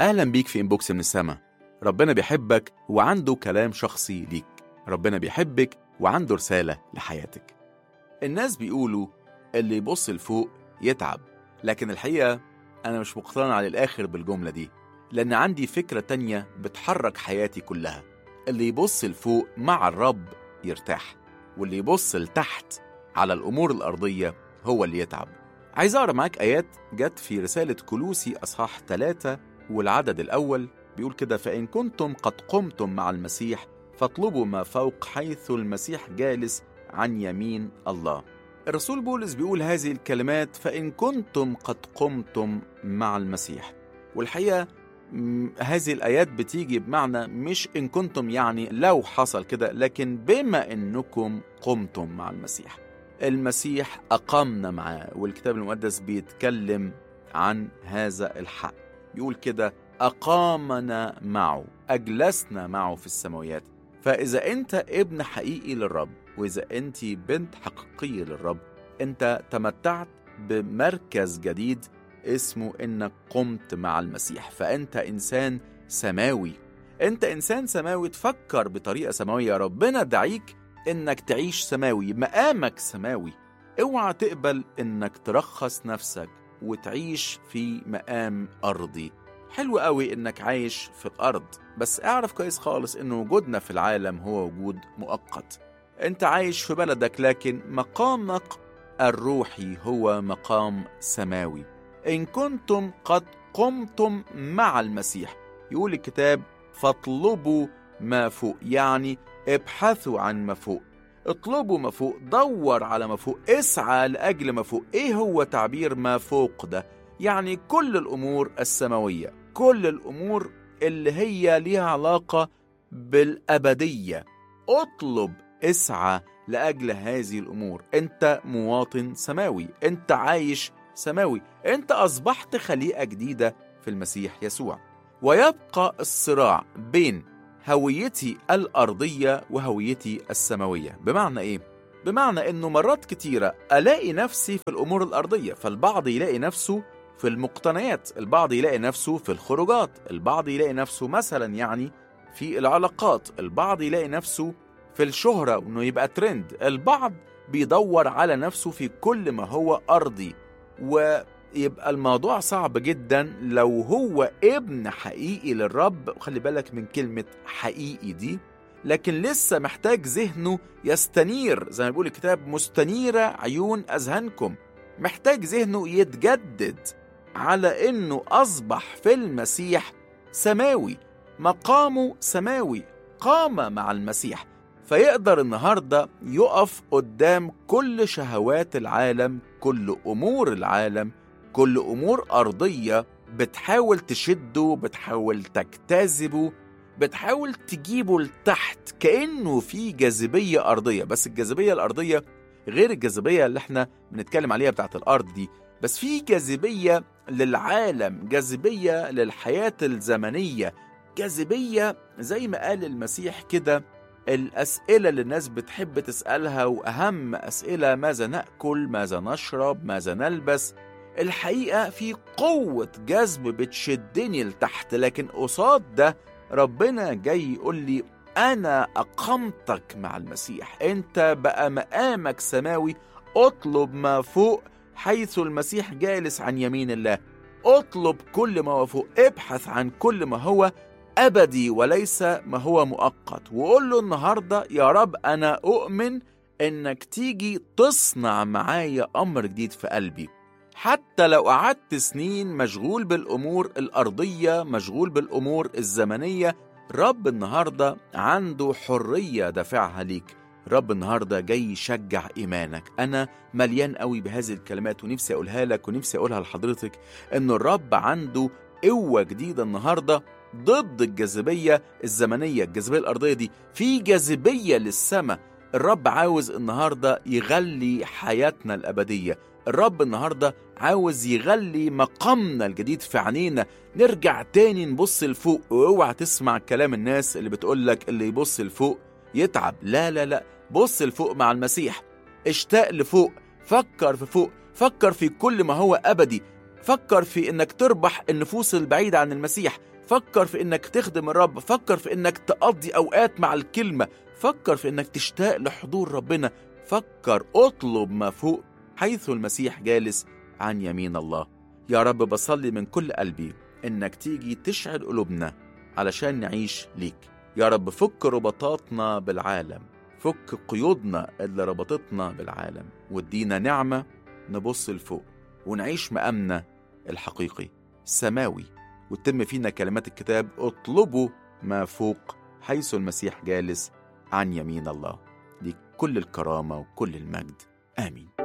أهلا بيك في إنبوكس من السما. ربنا بيحبك وعنده كلام شخصي ليك. ربنا بيحبك وعنده رسالة لحياتك. الناس بيقولوا اللي يبص لفوق يتعب، لكن الحقيقة أنا مش مقتنع على الآخر بالجملة دي، لأن عندي فكرة تانية بتحرك حياتي كلها. اللي يبص لفوق مع الرب يرتاح، واللي يبص لتحت على الأمور الأرضية هو اللي يتعب. عايز أقرأ معاك آيات جت في رسالة كولوسي أصحاح 3 والعدد الأول. بيقول كده: فإن كنتم قد قمتم مع المسيح فاطلبوا ما فوق حيث المسيح جالس عن يمين الله. الرسول بولس بيقول هذه الكلمات: فإن كنتم قد قمتم مع المسيح. والحقيقة هذه الآيات بتيجي بمعنى مش إن كنتم يعني لو حصل كده، لكن بما إنكم قمتم مع المسيح. المسيح أقامنا معاه، والكتاب المقدس بيتكلم عن هذا الحق. بيقول كده: أقامنا معه، أجلسنا معه في السماويات. فإذا أنت ابن حقيقي للرب، وإذا أنت بنت حقيقية للرب، أنت تمتعت بمركز جديد اسمه إنك قمت مع المسيح. فأنت إنسان سماوي، أنت إنسان سماوي، تفكر بطريقة سماوية. ربنا دعيك إنك تعيش سماوي، مقامك سماوي. اوعى تقبل إنك ترخص نفسك وتعيش في مقام أرضي. حلو قوي إنك عايش في الأرض، بس اعرف كويس خالص إن وجودنا في العالم هو وجود مؤقت. أنت عايش في بلدك، لكن مقامك الروحي هو مقام سماوي. إن كنتم قد قمتم مع المسيح، يقول الكتاب: فاطلبوا ما فوق، يعني ابحثوا عن ما فوق، اطلبوا ما فوق، دور على ما فوق، اسعى لأجل ما فوق. ايه هو تعبير ما فوق ده؟ يعني كل الأمور السماوية، كل الأمور اللي هي ليها علاقة بالأبدية. اطلب، اسعى لأجل هذه الأمور. انت مواطن سماوي، انت عايش سماوي، انت أصبحت خليقة جديدة في المسيح يسوع. ويبقى الصراع بين هويتي الأرضية وهويتي السماوية. بمعنى إيه؟ بمعنى إنه مرات كتيرة ألاقي نفسي في الأمور الأرضية، فالبعض يلاقي نفسه في المقتنيات، البعض يلاقي نفسه في الخروجات، البعض يلاقي نفسه مثلا يعني في العلاقات، البعض يلاقي نفسه في الشهرة وإنه يبقى ترند، البعض بيدور على نفسه في كل ما هو أرضي. ويبقى الموضوع صعب جدا لو هو ابن حقيقي للرب. وخلي بالك من كلمة حقيقي دي، لكن لسه محتاج ذهنه يستنير، زي ما بيقول الكتاب: مستنيرة عيون أذهانكم. محتاج ذهنه يتجدد على إنه أصبح في المسيح سماوي، مقامه سماوي، قام مع المسيح، فيقدر النهاردة يقف قدام كل شهوات العالم، كل أمور العالم، كل أمور أرضية بتحاول تشده، بتحاول تجتذبه، بتحاول تجيبه لتحت، كأنه في جاذبية أرضية. بس الجاذبية الأرضية غير الجاذبية اللي احنا بنتكلم عليها بتاعت الأرض دي، بس في جاذبية للعالم، جاذبية للحياة الزمنية، جاذبية زي ما قال المسيح كده. الأسئلة اللي الناس بتحب تسألها، وأهم أسئلة: ماذا نأكل، ماذا نشرب، ماذا نلبس. الحقيقة في قوة جذب بتشدني لتحت، لكن قصاد ده ربنا جاي يقول لي: أنا أقمتك مع المسيح، أنت بقى مقامك سماوي. اطلب ما فوق حيث المسيح جالس عن يمين الله. اطلب كل ما هو فوق، ابحث عن كل ما هو أبدي وليس ما هو مؤقت. وقول له النهاردة: يا رب أنا أؤمن إنك تيجي تصنع معايا أمر جديد في قلبي. حتى لو قعدت سنين مشغول بالأمور الأرضية، مشغول بالأمور الزمنية، رب النهاردة عنده حرية دافعها ليك. رب النهاردة جاي يشجع إيمانك. أنا مليان قوي بهذه الكلمات، ونفسي أقولها لك ونفسي أقولها لحضرتك، إنه الرب عنده قوة جديدة النهاردة ضد الجاذبية الزمنية، الجاذبية الأرضية دي. في جاذبية للسماء. الرب عاوز النهاردة يغلي حياتنا الأبدية. الرب النهاردة عاوز يغلي مقامنا الجديد في عينينا. نرجع تاني نبص لفوق. واوعى تسمع كلام الناس اللي بتقولك اللي يبص لفوق يتعب. لا لا لا، بص لفوق مع المسيح، اشتاق لفوق، فكر في فوق، فكر في كل ما هو أبدي، فكر في انك تربح النفوس البعيدة عن المسيح، فكر في إنك تخدم الرب، فكر في إنك تقضي أوقات مع الكلمة، فكر في إنك تشتاق لحضور ربنا، فكر، اطلب ما فوق حيث المسيح جالس عن يمين الله. يا رب بصلي من كل قلبي إنك تيجي تشعل قلوبنا علشان نعيش ليك. يا رب فك ربطاتنا بالعالم، فك قيودنا اللي ربطتنا بالعالم، وادينا نعمة نبص لفوق ونعيش مقامنا الحقيقي السماوي، وتتم فينا كلمات الكتاب: اطلبوا ما فوق حيث المسيح جالس عن يمين الله. ليك كل الكرامة وكل المجد. آمين.